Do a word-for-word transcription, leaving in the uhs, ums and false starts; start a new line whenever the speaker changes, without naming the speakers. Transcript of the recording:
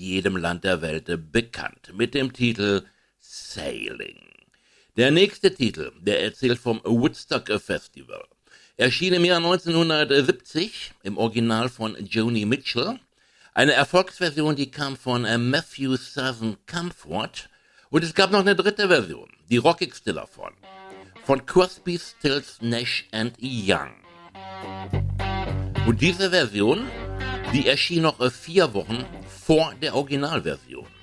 jedem Land der Welt bekannt mit dem Titel Sailing. Der nächste Titel, der erzählt vom Woodstock Festival. Erschien im Jahr neunzehnhundertsiebzig im Original von Joni Mitchell. Eine Erfolgsversion, die kam von Matthew Southern Comfort. Und es gab noch eine dritte Version, die rockigste davon, von Crosby, Stills, Nash and Young. Und diese Version, die erschien noch vier Wochen vor der Originalversion.